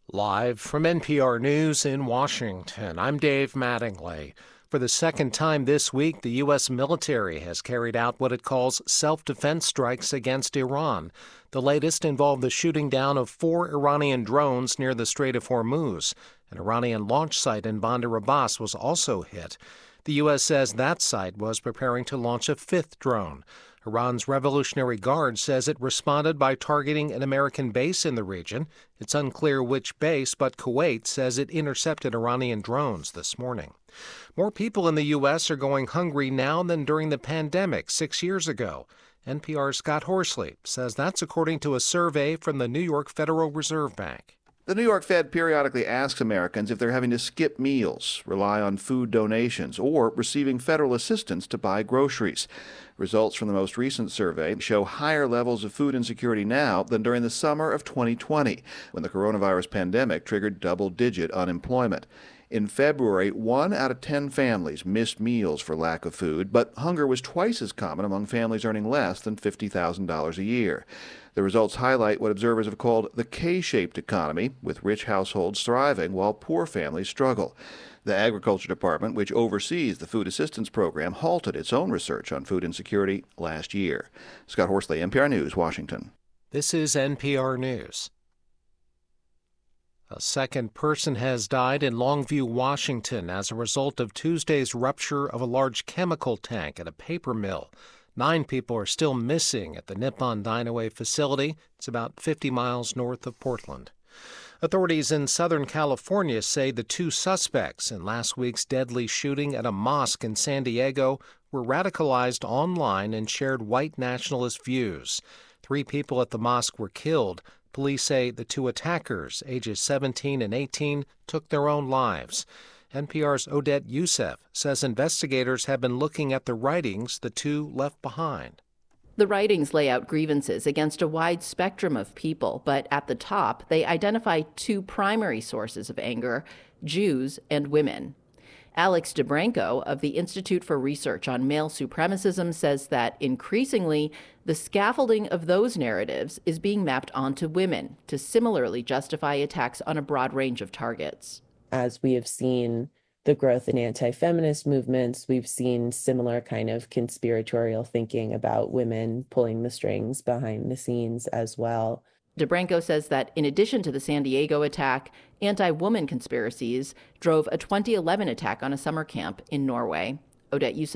Live from NPR News in Washington, I'm Dave Mattingly. For the second time this week, the U.S. military has carried out what it calls self-defense strikes against Iran. The latest involved the shooting down of 4 Iranian drones near the Strait of Hormuz. An Iranian launch site in Bandar Abbas was also hit. The U.S. says that site was preparing to launch a 5th drone. Iran's Revolutionary Guard says it responded by targeting an American base in the region. It's unclear which base, but Kuwait says it intercepted Iranian drones this morning. More people in the U.S. are going hungry now than during the pandemic 6 years ago. NPR's Scott Horsley says that's according to a survey from the New York Federal Reserve Bank. The New York Fed periodically asks Americans if they're having to skip meals, rely on food donations, or receiving federal assistance to buy groceries. Results from the most recent survey show higher levels of food insecurity now than during the summer of 2020, when the coronavirus pandemic triggered double-digit unemployment. In February, 1 out of 10 families missed meals for lack of food, but hunger was twice as common among families earning less than $50,000 a year. The results highlight what observers have called the K-shaped economy, with rich households thriving while poor families struggle. The Agriculture Department, which oversees the food assistance program, halted its own research on food insecurity last year. Scott Horsley, NPR News, Washington. This is NPR News. A second person has died in Longview, Washington, as a result of Tuesday's rupture of a large chemical tank at a paper mill. 9 people are still missing at the Nippon Dynaway facility. It's about 50 miles north of Portland. Authorities in Southern California say the 2 suspects in last week's deadly shooting at a mosque in San Diego were radicalized online and shared white nationalist views. 3 people at the mosque were killed. Police say the 2 attackers, ages 17 and 18, took their own lives. NPR's Odette Youssef says investigators have been looking at the writings the 2 left behind. The writings lay out grievances against a wide spectrum of people, but at the top, they identify 2 primary sources of anger: Jews and women. Alex DeBranco of the Institute for Research on Male Supremacism says that increasingly, the scaffolding of those narratives is being mapped onto women to similarly justify attacks on a broad range of targets. As we have seen the growth in anti-feminist movements, we've seen similar kind of conspiratorial thinking about women pulling the strings behind the scenes as well. DeBranco says that in addition to the San Diego attack, anti-woman conspiracies drove a 2011 attack on a summer camp in Norway. Odette Youssef.